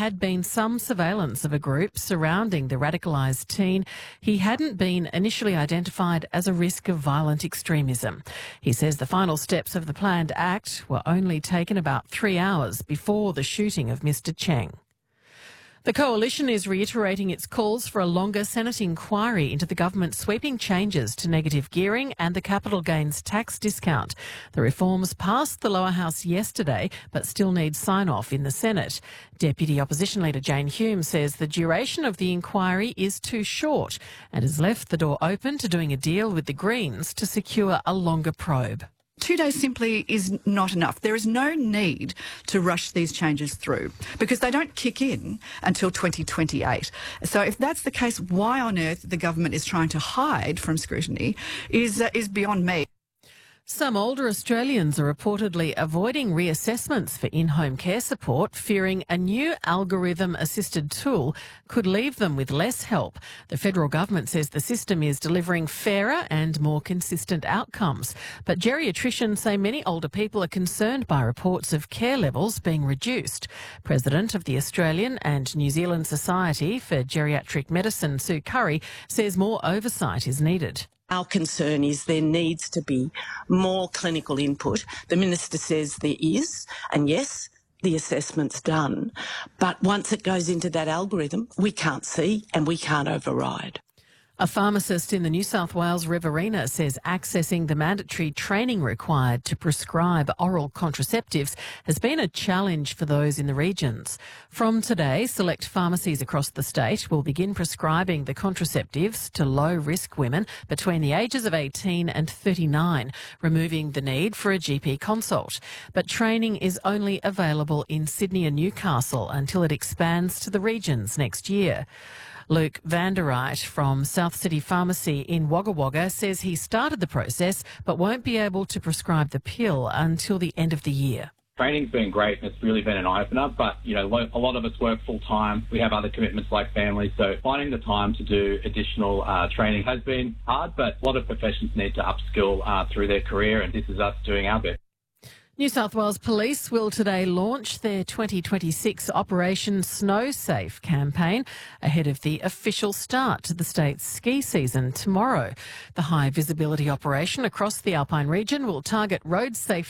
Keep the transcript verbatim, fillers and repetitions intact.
had been some surveillance of a group surrounding the radicalised teen, he hadn't been initially identified as a risk of violent extremism. He says the final steps of the planned act were only taken about three hours before the shooting of Mister Cheng. The Coalition is reiterating its calls for a longer Senate inquiry into the government's sweeping changes to negative gearing and the capital gains tax discount. The reforms passed the lower house yesterday but still need sign-off in the Senate. Deputy Opposition Leader Jane Hume says the duration of the inquiry is too short and has left the door open to doing a deal with the Greens to secure a longer probe. Two days simply is not enough. There is no need to rush these changes through because they don't kick in until twenty twenty-eight. So if that's the case, why on earth the government is trying to hide from scrutiny is, uh, is beyond me. Some older Australians are reportedly avoiding reassessments for in-home care support, fearing a new algorithm-assisted tool could leave them with less help. The federal government says the system is delivering fairer and more consistent outcomes. But geriatricians say many older people are concerned by reports of care levels being reduced. President of the Australian and New Zealand Society for Geriatric Medicine, Sue Curry, says more oversight is needed. Our concern is there needs to be more clinical input. The Minister says there is, and yes, the assessment's done. But once it goes into that algorithm, we can't see and we can't override. A pharmacist in the New South Wales Riverina says accessing the mandatory training required to prescribe oral contraceptives has been a challenge for those in the regions. From today, select pharmacies across the state will begin prescribing the contraceptives to low-risk women between the ages of eighteen and thirty-nine, removing the need for a G P consult. But training is only available in Sydney and Newcastle until it expands to the regions next year. Luke Vanderright from South City Pharmacy in Wagga Wagga says he started the process but won't be able to prescribe the pill until the end of the year. Training's been great and it's really been an eye-opener, but, you know, a lot of us work full-time. We have other commitments like family, so finding the time to do additional uh, training has been hard, but a lot of professions need to upskill uh, through their career, and this is us doing our bit. New South Wales Police will today launch their twenty twenty-six Operation Snow Safe campaign ahead of the official start to the state's ski season tomorrow. The high visibility operation across the Alpine region will target road safety